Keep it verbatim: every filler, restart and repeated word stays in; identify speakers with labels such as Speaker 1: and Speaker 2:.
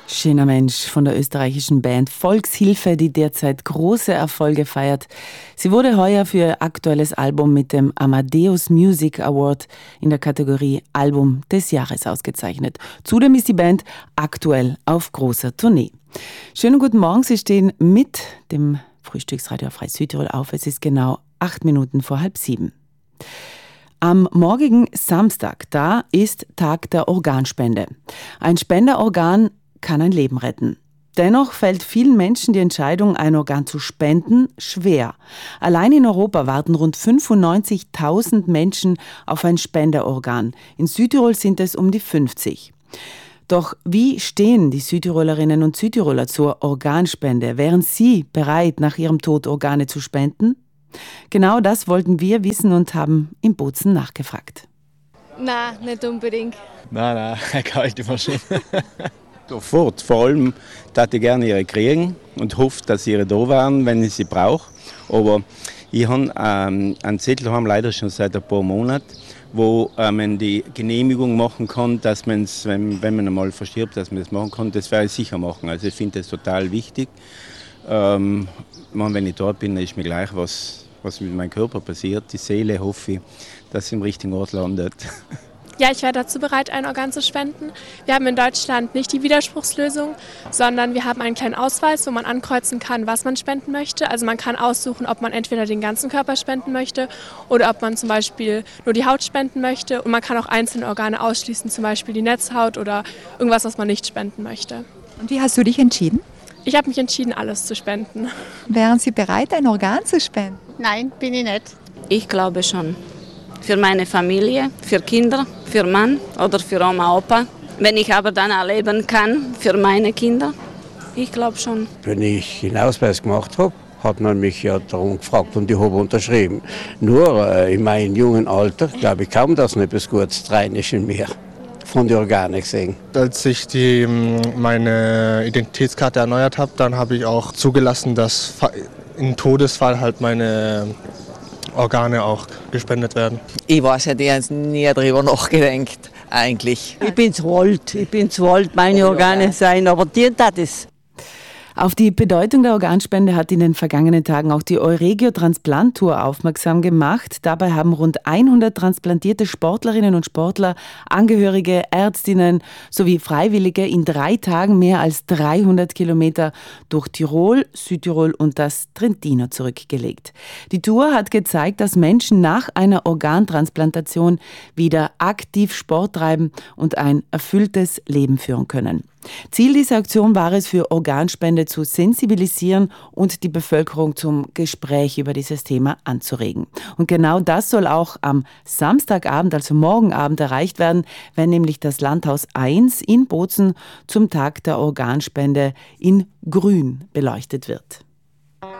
Speaker 1: Schöner Mensch von der österreichischen Band Volkshilfe, die derzeit große Erfolge feiert. Sie wurde heuer für ihr aktuelles Album mit dem Amadeus Music Award in der Kategorie Album des Jahres ausgezeichnet. Zudem ist die Band aktuell auf großer Tournee. Schönen guten Morgen, Sie stehen mit dem Frühstücksradio Frei Südtirol auf. Es ist genau acht Minuten vor halb sieben. Am morgigen Samstag, da ist Tag der Organspende. Ein Spenderorgan kann ein Leben retten. Dennoch fällt vielen Menschen die Entscheidung, ein Organ zu spenden, schwer. Allein in Europa warten rund fünfundneunzigtausend Menschen auf ein Spenderorgan. In Südtirol sind es um die fünfzig. Doch wie stehen die Südtirolerinnen und Südtiroler zur Organspende? Wären sie bereit, nach ihrem Tod Organe zu spenden? Genau das wollten wir wissen und haben in Bozen nachgefragt.
Speaker 2: Nein, nicht unbedingt.
Speaker 3: Nein, nein, kann ich nicht verstehen.
Speaker 4: Sofort. Vor allem würde ich gerne ihre kriegen und hoffe, dass sie ihre da waren, wenn ich sie brauche. Aber ich habe ähm, einen Zettel haben leider schon seit ein paar Monaten, wo äh, man die Genehmigung machen kann, dass man es, wenn, wenn man einmal verstirbt, dass man das machen kann. Das werde ich sicher machen. Also ich finde das total wichtig. Ähm, man, wenn ich dort bin, ist mir gleich, was, was mit meinem Körper passiert. Die Seele hoffe ich, dass sie im richtigen Ort landet.
Speaker 2: Ja, ich wäre dazu bereit, ein Organ zu spenden. Wir haben in Deutschland nicht die Widerspruchslösung, sondern wir haben einen kleinen Ausweis, wo man ankreuzen kann, was man spenden möchte. Also man kann aussuchen, ob man entweder den ganzen Körper spenden möchte oder ob man zum Beispiel nur die Haut spenden möchte. Und man kann auch einzelne Organe ausschließen, zum Beispiel die Netzhaut oder irgendwas, was man nicht spenden möchte.
Speaker 5: Und wie hast du dich entschieden?
Speaker 2: Ich habe mich entschieden, alles zu spenden.
Speaker 5: Wären Sie bereit, ein Organ zu spenden?
Speaker 6: Nein, bin ich nicht.
Speaker 7: Ich glaube schon. Für meine Familie, für Kinder, für Mann oder für Oma, Opa. Wenn ich aber dann erleben kann, für meine Kinder, ich glaube schon.
Speaker 8: Wenn ich den Ausweis gemacht habe, hat man mich ja darum gefragt und ich habe unterschrieben. Nur äh, in meinem jungen Alter glaube ich kaum, dass noch etwas Gutes rein ist in mir. Von den Organen gesehen.
Speaker 3: Als ich die, meine Identitätskarte erneuert habe, dann habe ich auch zugelassen, dass im Todesfall halt meine Organe auch gespendet werden.
Speaker 9: Ich weiß ja, die haben nie darüber nachgedacht, eigentlich.
Speaker 10: Ich bin zu alt, ich bin zu alt, meine Organe sein, aber dir tat es.
Speaker 1: Auf die Bedeutung der Organspende hat in den vergangenen Tagen auch die Euregio Transplant-Tour aufmerksam gemacht. Dabei haben rund hundert transplantierte Sportlerinnen und Sportler, Angehörige, Ärztinnen sowie Freiwillige in drei Tagen mehr als dreihundert Kilometer durch Tirol, Südtirol und das Trentino zurückgelegt. Die Tour hat gezeigt, dass Menschen nach einer Organtransplantation wieder aktiv Sport treiben und ein erfülltes Leben führen können. Ziel dieser Aktion war es, für Organspende zu sensibilisieren und die Bevölkerung zum Gespräch über dieses Thema anzuregen. Und genau das soll auch am Samstagabend, also morgen Abend, erreicht werden, wenn nämlich das Landhaus eins in Bozen zum Tag der Organspende in Grün beleuchtet wird.